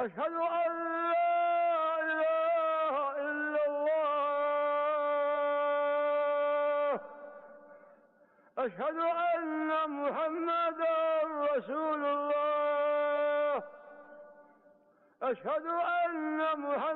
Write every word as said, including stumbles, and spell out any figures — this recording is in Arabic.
أشهد أن لا إله إلا الله. أشهد أن محمدا رسول الله. أشهد أن محمدا